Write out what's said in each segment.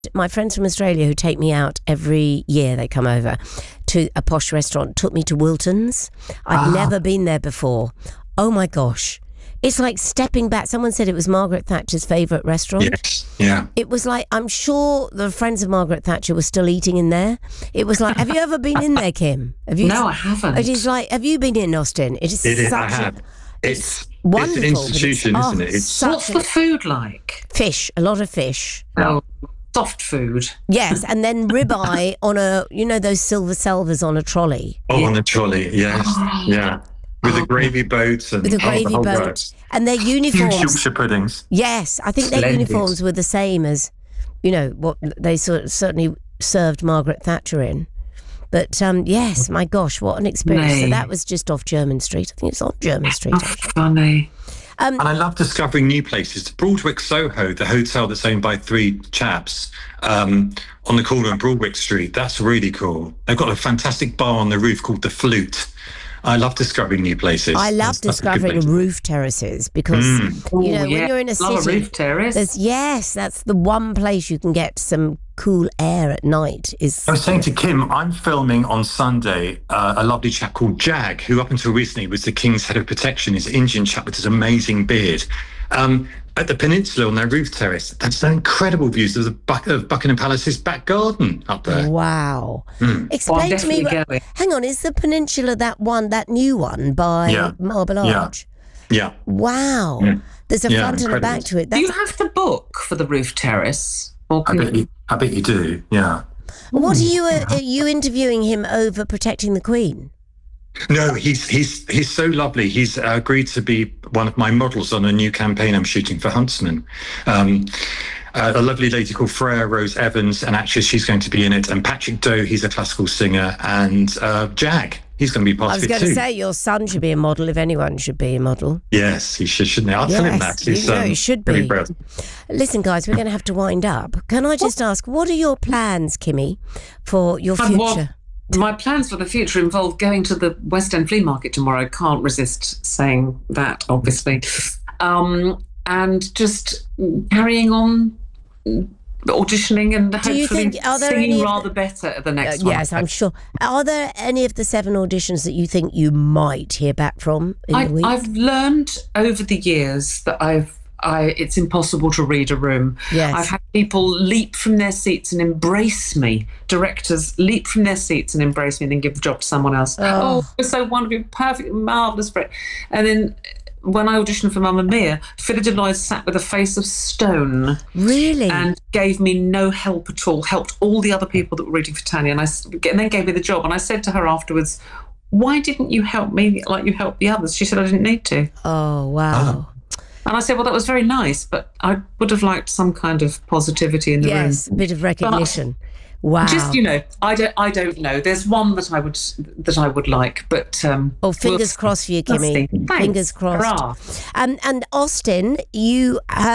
My friends from Australia who take me out every year, they come over to a posh restaurant, took me to Wilton's. I'd never been there before. Oh my gosh. It's like stepping back. Someone said it was Margaret Thatcher's favourite restaurant. Yes, yeah. It was like, I'm sure the friends of Margaret Thatcher were still eating in there. It was like, have you ever been in there, Kim? No, I haven't. It is like, have you been in Austin? It is, I have. It's wonderful. It's an institution, isn't it? What's the food like? Fish, a lot of fish. Oh, soft food. Yes, and then ribeye on those silver salvers on a trolley. Oh, on the trolley, yes, yeah. With the gravy boats and with the gravy boat, and their uniforms. Huge Yorkshire puddings. Yes, I think their uniforms were the same as, what they certainly served Margaret Thatcher in. But yes, my gosh, what an experience! So that was just off Jermyn Street. I think it's on Jermyn Street. Funny. And I love discovering new places. Broadwick Soho, the hotel that's owned by three chaps on the corner of Broadwick Street. That's really cool. They've got a fantastic bar on the roof called The Flute. I love discovering new places. I love discovering roof terraces because, when you're in a city... Love a roof terrace. That's the one place you can get some cool air at night. I was saying to Kim, I'm filming on Sunday a lovely chap called Jag, who up until recently was the King's Head of Protection. He's an Indian chap with his amazing beard. At the Peninsula on their roof terrace, that's incredible views of Buckingham Palace's back garden up there. Wow. Explain to me. Hang on, is the Peninsula that new one by Marble Arch? Yeah. Wow. Yeah. There's a front and a back to it. Do you have to book for the roof terrace? Or I bet you do, yeah. What are you interviewing him over protecting the Queen? No, he's so lovely. He's agreed to be one of my models on a new campaign I'm shooting for Huntsman. A lovely lady called Freya Rose Evans, an actress, she's going to be in it. And Patrick Doe, he's a classical singer. And Jag, he's going to be part of it too. I was going to say, your son should be a model if anyone should be a model. Yes, he should, shouldn't he? I'll tell him that. He should be. Listen, guys, we're going to have to wind up. Can I just ask, what are your plans, Kimmy, for your future? My plans for the future involve going to the West End Flea Market tomorrow. I can't resist saying that, obviously. And just carrying on auditioning and hopefully singing rather better at the next one. Yes, I'm sure. Are there any of the 7 auditions that you think you might hear back from in the week? I've learned over the years that it's impossible to read a room. Yes. I've had people leap from their seats and embrace me. Directors leap from their seats and embrace me and then give the job to someone else. Oh, it was so wonderful, perfect, marvellous. And then when I auditioned for Mamma Mia, Phyllida Lloyd sat with a face of stone. Really? And gave me no help at all, helped all the other people that were reading for Tanya, and then gave me the job. And I said to her afterwards, why didn't you help me like you helped the others? She said, I didn't need to. Oh, wow. And I said, well, that was very nice, but I would have liked some kind of positivity in the room. Yes, a bit of recognition. Wow. Just, I don't know. There's one that I would like, but fingers crossed for you, Kimmy. Fingers crossed. And Austin, you're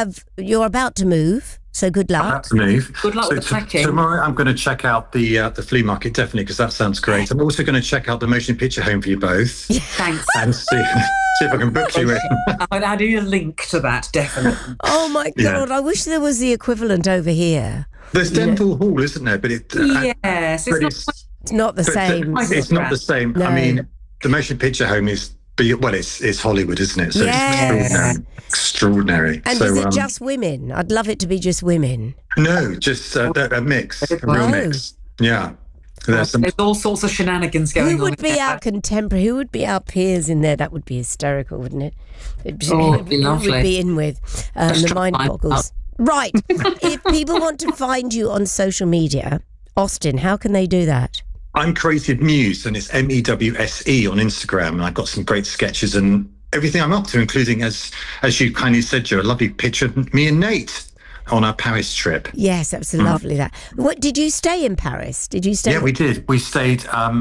about to move. So good luck. I'm about to move. Good luck with the packing. Tomorrow I'm going to check out the flea market, definitely, because that sounds great. I'm also going to check out the motion picture home for you both. Thanks. And see if I can book you in. I need a link to that, definitely. Oh my God, I wish there was the equivalent over here. There's Dental Hall, isn't there? But yes, it's not the same. It's not the same. No. I mean, the motion picture home is, it's Hollywood, isn't it? So it's extraordinary. And is it just women? I'd love it to be just women. No, just a mix, a real mix. Yeah. There's all sorts of shenanigans going on. Who would be our contemporary? Who would be our peers in there? That would be hysterical, wouldn't it? It'd be lovely. Who would be in with the mind boggles. Right. If people want to find you on social media, Austin, how can they do that? I'm Creative Muse, and it's MEWSE on Instagram, and I've got some great sketches and everything I'm up to, including, as you kindly said, Joe, a lovely picture of me and Nate on our Paris trip. Yes, that was lovely. That. What did you stay in Paris? Did you stay? Yeah, we did. We stayed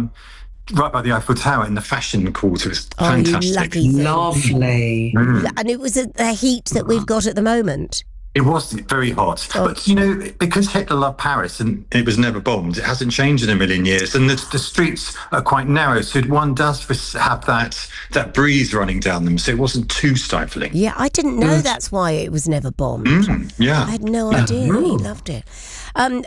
right by the Eiffel Tower in the fashion quarter. It was fantastic. You lucky thing. Lovely. And it was the heat that we've got at the moment. It was very hot. Oh. But, you know, because Hitler loved Paris and it was never bombed, it hasn't changed in a million years. And the streets are quite narrow, so one does have that breeze running down them, so it wasn't too stifling. Yeah, I didn't know that's why it was never bombed. Yeah. I had no idea. He loved it.